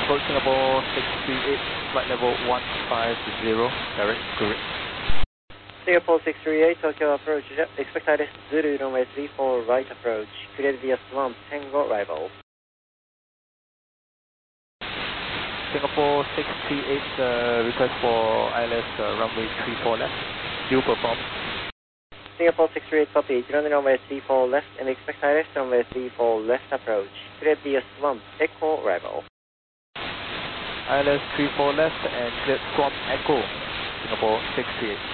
Approach Singapore 638, flight level 150, direct Zurich. Singapore 638, Tokyo approach, expect ILS Zulu runway 34 right approach, cleared via swamp, Tango arrival. Singapore 638, request for ILS runway 34 left, due perform. Singapore 638, copy, runway 34 left and expect ILS runway 34 left approach, cleared via swamp, Echo arrival. ILS 34 left and cleared swamp Echo, Singapore 638.